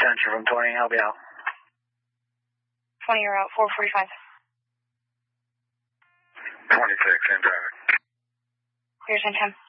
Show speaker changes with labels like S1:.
S1: Central from 20, I'll be out.
S2: 20, you're out, 445.
S3: 26, in traffic.
S2: Here's 10.